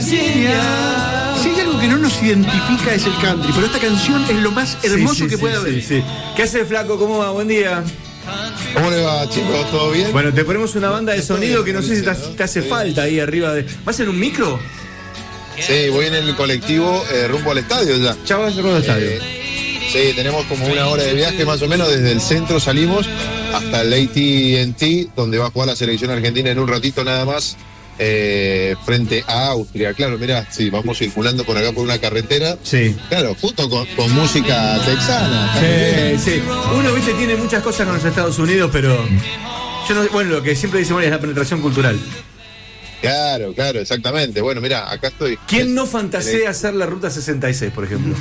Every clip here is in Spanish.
Virginia. Si hay algo que no nos identifica es el country, pero esta canción es lo más hermoso que puede haber. Sí. ¿Qué hace, flaco? ¿Cómo va? Buen día. ¿Cómo le va, chicos? ¿Todo bien? Bueno, te ponemos una banda de sonido que no sé si te hace falta ahí arriba de... ¿Vas en un micro? Sí, voy en el colectivo rumbo al estadio ya. Ya vas rumbo al estadio. Sí, tenemos como una hora de viaje más o menos. Desde el centro salimos hasta el AT&T, donde va a jugar la selección argentina en un ratito nada más, frente a Austria. Claro, mirá, sí, vamos circulando por acá por una carretera. Sí. Claro, justo con música texana. Sí. Uno, viste, tiene muchas cosas con los Estados Unidos, pero... Yo no, bueno, lo que siempre dice es la penetración cultural. Claro, exactamente. Bueno, mirá, acá estoy. ¿Quién no fantasea hacer la Ruta 66, por ejemplo?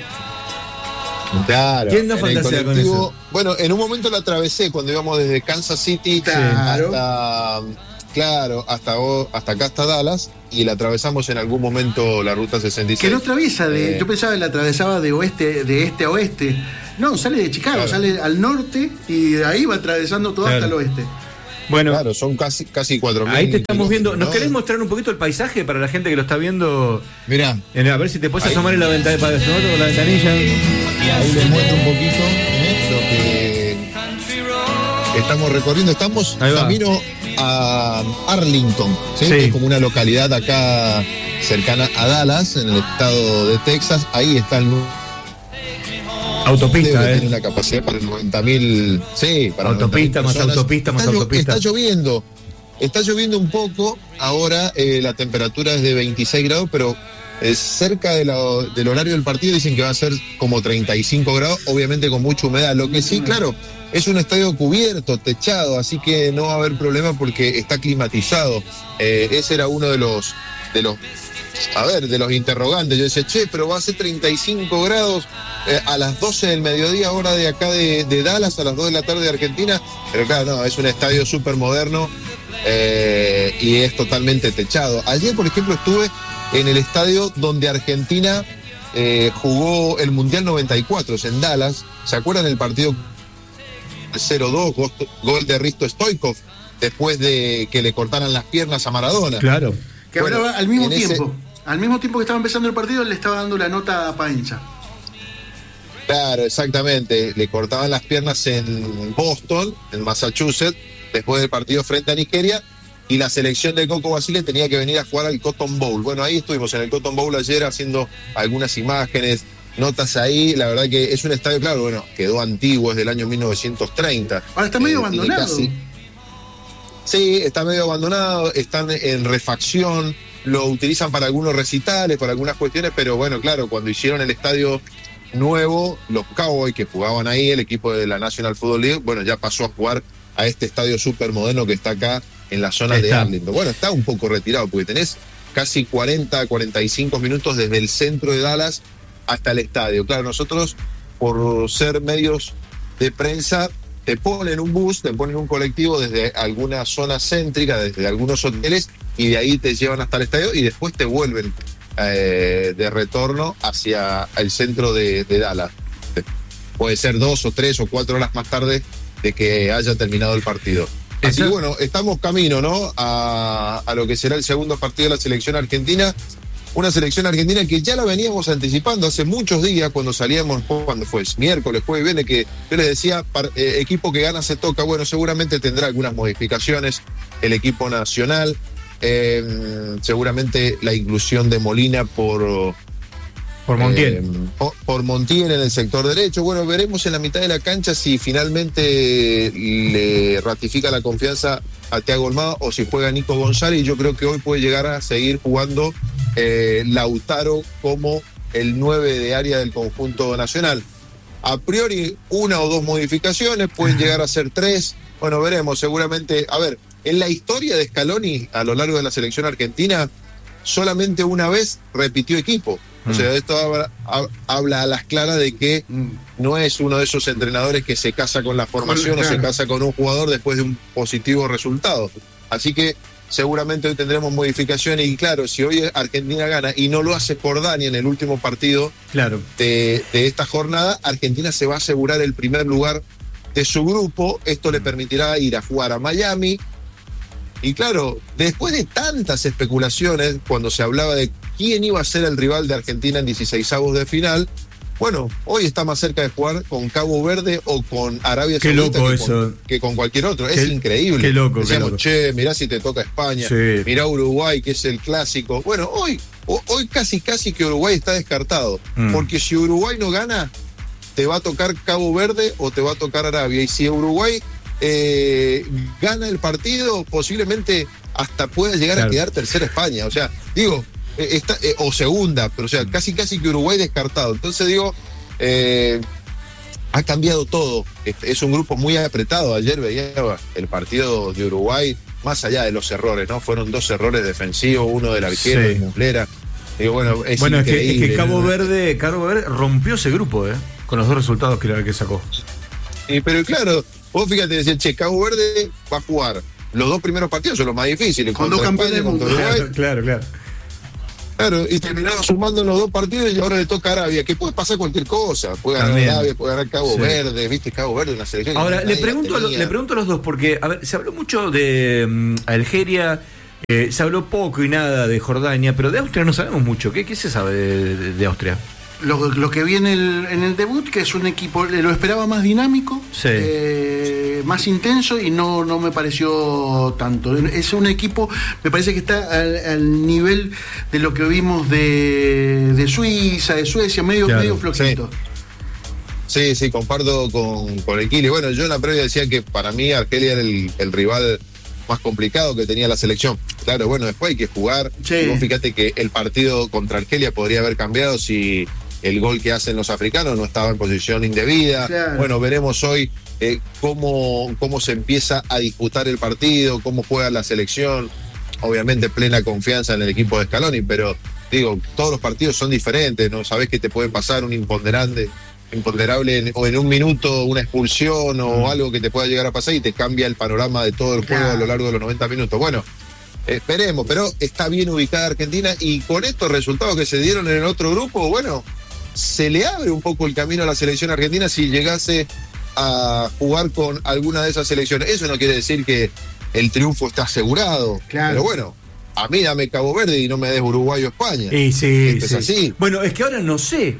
Claro. ¿Quién no fantasea con eso? Bueno, en un momento la atravesé cuando íbamos desde Kansas City hasta acá, hasta Dallas, y la atravesamos en algún momento la Ruta 66. Que no atraviesa yo pensaba que la atravesaba de este a oeste. No, sale de Chicago, claro. Sale al norte y de ahí va atravesando todo hasta el oeste. Bueno, claro, son casi 4.000. Ahí te estamos viendo. ¿Nos querés mostrar un poquito el paisaje para la gente que lo está viendo? Mirá. A ver si te puedes asomar en la ventana, para asomar por la ventanilla. Ahí les muestro un poquito lo que estamos recorriendo. Estamos camino a Arlington, ¿sí? Que es como una localidad acá cercana a Dallas, en el estado de Texas. Ahí está el autopista, tiene la capacidad para 90.000. Sí, para autopista, más autopista, más autopista. Está lloviendo un poco. Ahora la temperatura es de 26 grados, pero cerca del horario del partido dicen que va a ser como 35 grados, obviamente con mucha humedad. Lo que sí, claro, es un estadio cubierto, techado, así que no va a haber problema porque está climatizado. Ese era uno de los interrogantes. Yo decía, pero va a ser 35 grados a las 12 del mediodía, hora de acá de Dallas, a las 2 de la tarde de Argentina. Pero claro, no, es un estadio súper moderno y es totalmente techado. Ayer, por ejemplo, estuve en el estadio donde Argentina jugó el Mundial 94, en Dallas. ¿Se acuerdan del partido 0-2, gol de Risto Stoichkov, después de que le cortaran las piernas a Maradona? Claro. Que hablaba al mismo tiempo que estaba empezando el partido, le estaba dando la nota a Paenza. Claro, exactamente. Le cortaban las piernas en Boston, en Massachusetts, después del partido frente a Nigeria, y la selección de Coco Basile tenía que venir a jugar al Cotton Bowl. Bueno, ahí estuvimos en el Cotton Bowl ayer haciendo algunas imágenes, notas ahí. La verdad que es un estadio, claro, bueno, quedó antiguo, es del año 1930. Ahora está medio abandonado. Sí, está medio abandonado, están en refacción, lo utilizan para algunos recitales, para algunas cuestiones, pero bueno, claro, cuando hicieron el estadio nuevo, los Cowboys que jugaban ahí, el equipo de la National Football League, bueno, ya pasó a jugar a este estadio súper moderno que está acá en la zona de Arlington. Bueno, está un poco retirado porque tenés casi 45 minutos desde el centro de Dallas hasta el estadio. Claro, nosotros, por ser medios de prensa, te ponen un bus, te ponen un colectivo desde alguna zona céntrica, desde algunos hoteles, y de ahí te llevan hasta el estadio y después te vuelven de retorno hacia el centro de Dallas. Puede ser 2 o 3 o 4 horas más tarde de que haya terminado el partido. Así que bueno, estamos camino, ¿no?, a lo que será el segundo partido de la selección argentina. Una selección argentina que ya la veníamos anticipando hace muchos días cuando salíamos, cuando fue miércoles, jueves, viernes, que yo les decía, equipo que gana se toca. Bueno, seguramente tendrá algunas modificaciones el equipo nacional, seguramente la inclusión de Molina por Montiel. Por Montiel en el sector derecho. Bueno, veremos en la mitad de la cancha si finalmente le ratifica la confianza a Thiago Almada o si juega Nico González. Y yo creo que hoy puede llegar a seguir jugando Lautaro como el 9 de área del conjunto nacional. A priori, 1 o 2 modificaciones, pueden llegar a ser 3. Bueno, veremos, seguramente. A ver, en la historia de Scaloni a lo largo de la selección argentina, solamente una vez repitió equipo. O sea, esto habla a las claras de que no es uno de esos entrenadores que se casa con la formación o se casa con un jugador después de un positivo resultado. Así que seguramente hoy tendremos modificaciones y claro, si hoy Argentina gana y no lo hace por Dani en el último partido de esta jornada, Argentina se va a asegurar el primer lugar de su grupo. Esto le permitirá ir a jugar a Miami. Y claro, después de tantas especulaciones, cuando se hablaba de quién iba a ser el rival de Argentina en 16avos de final. Bueno, hoy está más cerca de jugar con Cabo Verde o con Arabia Saudita que con cualquier otro. Es increíble. Qué loco. Decíamos, che, mirá si te toca España, mirá Uruguay, que es el clásico. Bueno, hoy casi que Uruguay está descartado. Porque si Uruguay no gana, te va a tocar Cabo Verde o te va a tocar Arabia. Y si Uruguay gana el partido, posiblemente hasta pueda llegar a quedar tercera España. O sea, digo... o segunda, pero o sea, casi que Uruguay descartado. Entonces digo, ha cambiado todo. Es un grupo muy apretado. Ayer veía el partido de Uruguay, más allá de los errores, ¿no? Fueron 2 errores defensivos, uno del arquero, de Muslera. Digo, bueno, es que Cabo Verde rompió ese grupo, con los 2 resultados que sacó. Pero claro, vos fíjate, decían, che, Cabo Verde va a jugar. Los 2 primeros partidos son los más difíciles. Con 2 campeones del mundo. Claro. Claro, y terminaron sumando en los 2 partidos y ahora le toca a Arabia, que puede pasar cualquier cosa. Puede ganar Arabia, puede ganar Cabo Verde, ¿viste? Cabo Verde, una selección. Ahora, le pregunto a los dos, porque, a ver, se habló mucho de Algeria, se habló poco y nada de Jordania, pero de Austria no sabemos mucho. ¿Qué se sabe de Austria? Lo que vi en el debut, que es un equipo, lo esperaba más dinámico, más intenso, y no me pareció tanto. Es un equipo, me parece que está al nivel de lo que vimos de Suiza, de Suecia, medio flojito. Sí, comparto con el Kili. Bueno, yo en la previa decía que para mí Argelia era el rival más complicado que tenía la selección. Claro, bueno, después hay que jugar. Vos fíjate que el partido contra Argelia podría haber cambiado si el gol que hacen los africanos no estaba en posición indebida. Claro. Bueno, veremos hoy cómo se empieza a disputar el partido, cómo juega la selección. Obviamente plena confianza en el equipo de Scaloni, pero digo, todos los partidos son diferentes, ¿no? Sabés que te puede pasar un imponderable o en un minuto una expulsión o algo que te pueda llegar a pasar y te cambia el panorama de todo el juego a lo largo de los 90 minutos. Bueno, esperemos, pero está bien ubicada Argentina, y con estos resultados que se dieron en el otro grupo, bueno, se le abre un poco el camino a la selección argentina si llegase a jugar con alguna de esas selecciones. Eso no quiere decir que el triunfo está asegurado, pero bueno, a mí dame Cabo Verde y no me des Uruguay o España. Es así. Bueno, es que ahora no sé.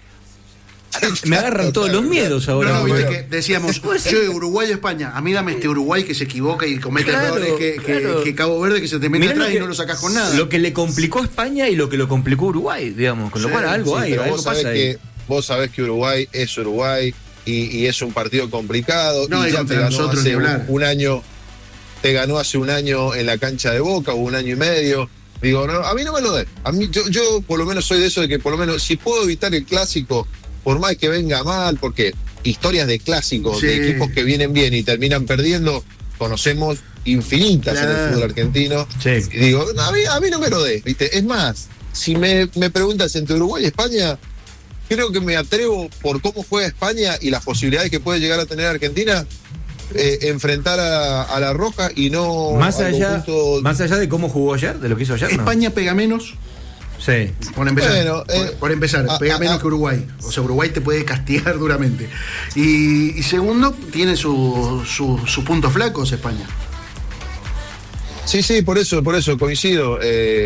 Me agarran todos los miedos ahora. No, viste que decíamos, yo Uruguay o España, a mí dame este Uruguay que se equivoca y comete errores que Cabo Verde, que se te mete atrás y no lo sacás con nada. Lo que le complicó a España y lo que lo complicó a Uruguay, digamos, con lo cual algo pasa ahí. Vos sabés que Uruguay es Uruguay y es un partido complicado, y ya te ganó hace un año, te ganó hace un año en la cancha de Boca, o un año y medio. Digo, no, a mí no me lo dé. A mí, yo por lo menos soy de eso, de que por lo menos si puedo evitar el clásico, por más que venga mal, porque historias de clásicos, de equipos que vienen bien y terminan perdiendo, conocemos infinitas en el fútbol argentino. Y digo, no, a mí no me lo dé, ¿viste? Es más, si me preguntas entre Uruguay y España, creo que me atrevo, por cómo juega España y las posibilidades que puede llegar a tener Argentina, enfrentar a la Roja y no... Más allá de cómo jugó ayer, de lo que hizo ayer, España pega menos. Sí. Por empezar, por empezar, pega menos que Uruguay. O sea, Uruguay te puede castigar duramente. Y segundo, tiene sus puntos flacos España. Sí, por eso coincido.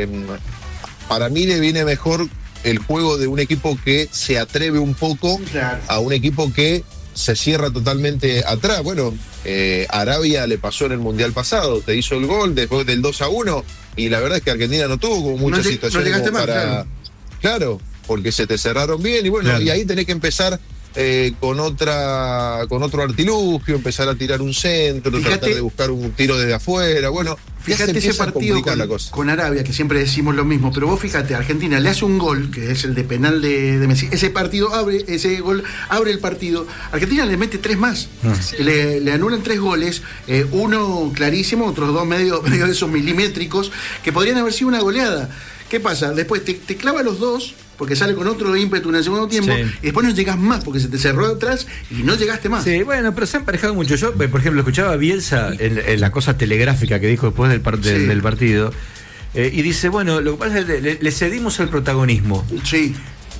Para mí le viene mejor el juego de un equipo que se atreve un poco a un equipo que se cierra totalmente atrás. Bueno, Arabia le pasó en el Mundial pasado, te hizo el gol después del 2-1, y la verdad es que Argentina no tuvo como muchas situaciones como para... Claro, porque se te cerraron bien, y bueno, y ahí tenés que empezar con otro artilugio, empezar a tirar un centro, tratar de buscar un tiro desde afuera. Bueno, fíjate ese partido con Arabia, que siempre decimos lo mismo, pero vos fíjate, Argentina le hace un gol, que es el de penal de Messi. Ese gol abre el partido. Argentina le mete 3 más. Le anulan 3 goles, uno clarísimo, otros 2 medio de esos milimétricos, que podrían haber sido una goleada. ¿Qué pasa? Después te clava los 2, porque sale con otro ímpetu en el segundo tiempo, y después no llegás más, porque se te cerró atrás y no llegaste más. Sí, bueno, pero se han emparejado mucho. Yo, por ejemplo, escuchaba a Bielsa en la cosa telegráfica que dijo después del partido, y dice, bueno, lo que pasa es que le cedimos el protagonismo. Sí.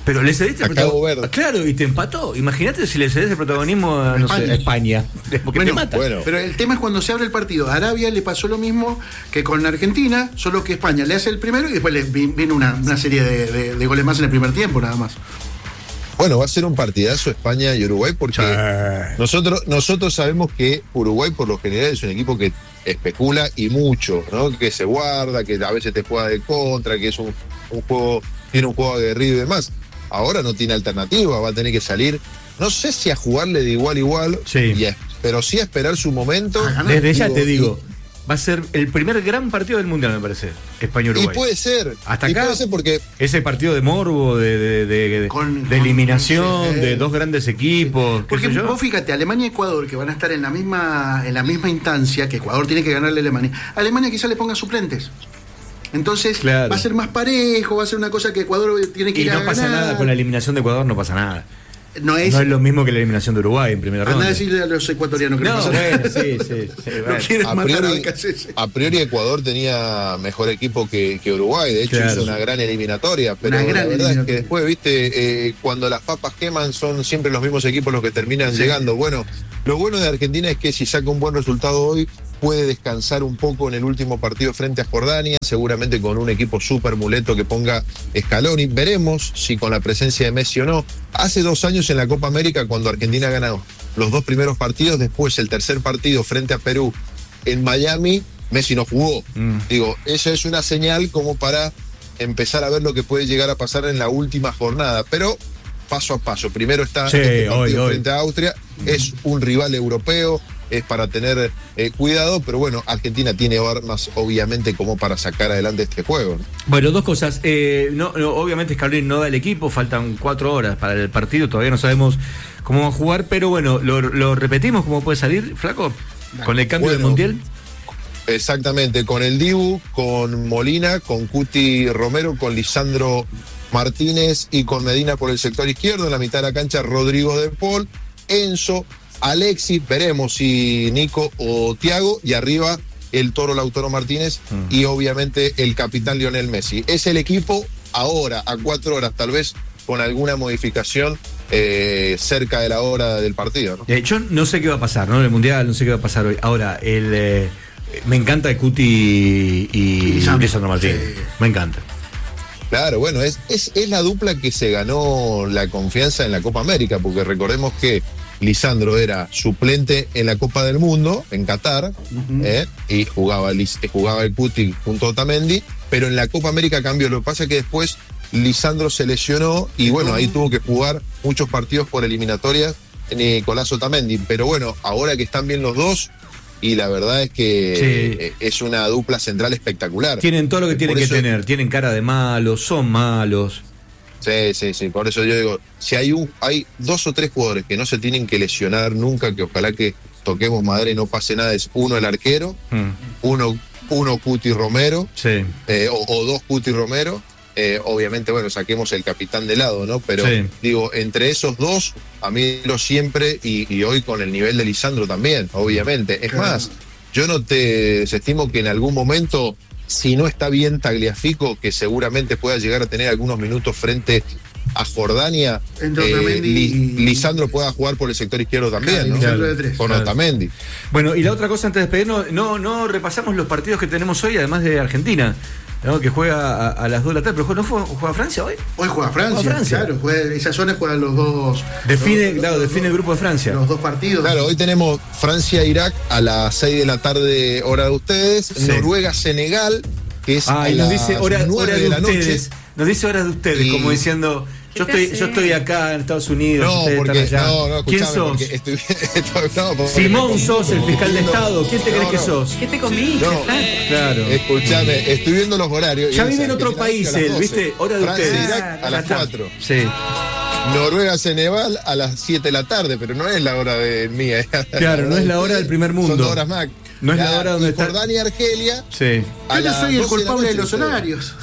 Pero le cediste el Cabo Verde. Claro, y te empató. Imagínate si le cedes el protagonismo a, no sé, a España. Porque te mata. Bueno. Pero el tema es cuando se abre el partido. A Arabia le pasó lo mismo que con Argentina, solo que España le hace el primero y después le vino una serie de goles más en el primer tiempo, nada más. Bueno, va a ser un partidazo España y Uruguay porque nosotros sabemos que Uruguay por lo general es un equipo que especula y mucho, ¿no? Que se guarda, que a veces te juega de contra, que es un juego, tiene un juego aguerrido y demás. Ahora no tiene alternativa, va a tener que salir, no sé si a jugarle de igual a igual, pero sí a esperar su momento. Desde ya te digo, va a ser el primer gran partido del Mundial, me parece, España-Uruguay. Y puede ser. Hasta acá, puede ser porque ese partido de morbo, de eliminación, de dos grandes equipos. Porque vos fíjate, Alemania y Ecuador, que van a estar en la misma instancia, que Ecuador tiene que ganarle a Alemania quizá le ponga suplentes. Entonces va a ser más parejo, va a ser una cosa que Ecuador tiene que ir a ganar. Y no pasa nada con la eliminación de Ecuador, no pasa nada. No es lo mismo que la eliminación de Uruguay en primera ronda. Anda a decirle a los ecuatorianos que no pasa nada. A priori Ecuador tenía mejor equipo que Uruguay, de hecho hizo una gran eliminatoria, pero la verdad es que después, viste, cuando las papas queman son siempre los mismos equipos los que terminan llegando. Bueno, lo bueno de Argentina es que si saca un buen resultado hoy, puede descansar un poco en el último partido frente a Jordania, seguramente con un equipo súper muleto que ponga Scaloni. Veremos si con la presencia de Messi o no. Hace 2 años en la Copa América, cuando Argentina ganó los 2 primeros partidos, después el tercer partido frente a Perú en Miami, Messi no jugó. Digo, esa es una señal como para empezar a ver lo que puede llegar a pasar en la última jornada, pero paso a paso. Primero está este partido frente a Austria, es un rival europeo, es para tener cuidado, pero bueno, Argentina tiene armas obviamente como para sacar adelante este juego, ¿no? Bueno, 2 cosas. Obviamente Scaloni no da el equipo, faltan 4 horas para el partido, todavía no sabemos cómo va a jugar, pero bueno, lo repetimos, ¿cómo puede salir, Flaco? Con el cambio del Mundial. Exactamente, con el Dibu, con Molina, con Cuti Romero, con Lisandro Martínez y con Medina por el sector izquierdo, en la mitad de la cancha Rodrigo de Paul, Enzo, Alexis, veremos si Nico o Thiago, y arriba el Toro Lautaro Martínez y obviamente el capitán Lionel Messi. Es el equipo ahora, a 4 horas, tal vez con alguna modificación cerca de la hora del partido, ¿no? Yo no sé qué va a pasar, ¿no? En el Mundial, no sé qué va a pasar hoy. Ahora, me encanta el Cuti y Lisandro Martínez. Me encanta. Claro, bueno, es la dupla que se ganó la confianza en la Copa América, porque recordemos que Lisandro era suplente en la Copa del Mundo, en Qatar, y jugaba el Cuti junto a Otamendi, pero en la Copa América cambió. Lo que pasa es que después Lisandro se lesionó y bueno, ahí tuvo que jugar muchos partidos por eliminatorias Nicolás Otamendi. Pero bueno, ahora que están bien los dos, y la verdad es que es una dupla central espectacular. Tienen todo lo que tienen que tener, tienen cara de malos, son malos. Sí, por eso yo digo, si hay 2 o 3 jugadores que no se tienen que lesionar nunca, que ojalá que toquemos madera y no pase nada, es uno el arquero, uno Cuti Romero, o 2 Cuti Romero, obviamente, bueno, saquemos el capitán de lado, ¿no? Pero digo, entre esos 2, a mí lo siempre, y hoy con el nivel de Lisandro también, obviamente. Es más, yo no te desestimo que en algún momento, si no está bien Tagliafico, que seguramente pueda llegar a tener algunos minutos frente a Jordania, Lisandro pueda jugar por el sector izquierdo también, ¿no? Con Otamendi. Bueno, y la otra cosa antes de despedirnos, no repasamos los partidos que tenemos hoy, además de Argentina, ¿no? Que juega a las 2 de la tarde, pero ¿juega Francia hoy? Hoy juega Francia, claro, esa zona juegan los dos. Define el grupo de Francia. Los 2 partidos. Claro, hoy tenemos Francia-Irak a las 6 de la tarde, hora de ustedes, Noruega-Senegal, que es a las 9 de la noche. Nos dice horas de ustedes, como diciendo, yo estoy acá en Estados Unidos, ustedes están allá. ¿Quién sos? Simón, sos el fiscal de Estado. ¿Quién te crees que sos? ¿Qué te comiste, Claro. Escuchame, estoy viendo los horarios. Ya vive en otro país él, ¿viste? Hora de ustedes. Irak a las 4. Sí. Noruega-Senegal a las 7 de la tarde, pero no es la hora mía. Claro, no es la hora del primer mundo. Son 2 horas más. No es la hora donde está. Jordania y Argelia. Sí. Yo no soy el culpable de los horarios.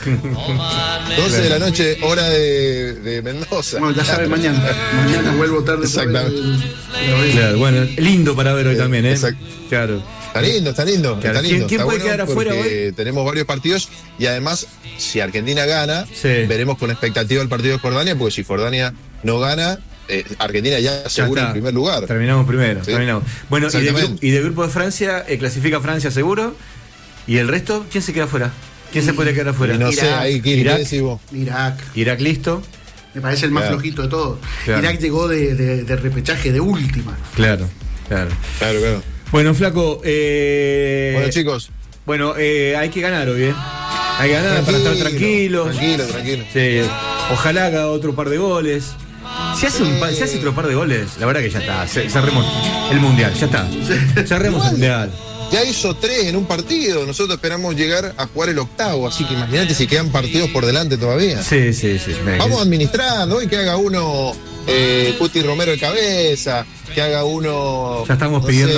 12 de la noche, hora de Mendoza. Bueno, ya sabes, mañana. Mañana vuelvo tarde. Exactamente. Claro, bueno, lindo para ver hoy también, ¿eh? Exacto. Claro. Está lindo. ¿Quién puede quedar afuera hoy? Tenemos varios partidos y además, si Argentina gana, veremos con expectativa el partido de Jordania, porque si Jordania no gana, Argentina ya asegura el primer lugar. Terminamos primero. Bueno, y de grupo de Francia, clasifica Francia seguro. ¿Y el resto? ¿Quién se queda afuera? ¿Quién se puede quedar afuera? No sé, ahí Irak listo. Me parece el más flojito de todos. Claro. Irak llegó de repechaje de última. Claro. Bueno, Flaco. Bueno, chicos. Bueno, hay que ganar hoy, ¿eh? Hay que ganar para estar tranquilos. Tranquilo. Sí. Ojalá haga otro par de goles. Si hace otro par de goles, la verdad que ya está. Cerremos el mundial, ya está. Cerremos el mundial. Ya hizo 3 en un partido. Nosotros esperamos llegar a jugar el octavo. Así que imagínate si quedan partidos por delante todavía. Sí. Vamos administrando. Hoy que haga uno Cuti Romero de cabeza. Que haga uno. Ya estamos pidiendo.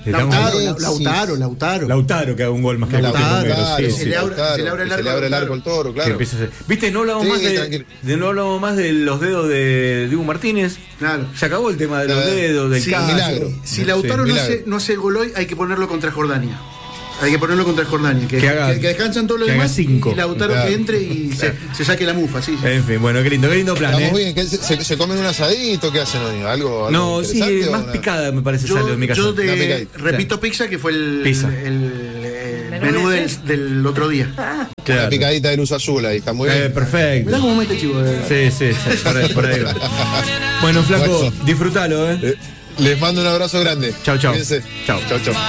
Lautaro, que haga un gol más que Cuti Romero. Se le abre el arco al Toro, claro. Viste, no hablamos más de los dedos de Dibu Martínez. Claro. Se acabó el tema de los dedos, del milagro. Si Lautaro no hace el gol hoy, hay que ponerlo contra Jordania. Que descansan todos los demás. 5. Y Lautaro que entre y se saque la mufa, sí. En fin, bueno, qué lindo plan. Estamos bien, que se comen un asadito, ¿qué hacen hoy? ¿Algo no, sí, más picada me parece salió en mi casa. Yo repito pizza, que fue el menú del otro día. Claro. Una picadita de luz azul ahí, está muy bien. Perfecto. Mirá cómo mete chivo. Sí, por ahí va. Bueno, Flaco, disfrútalo, Les mando un abrazo grande. Chau. Chau.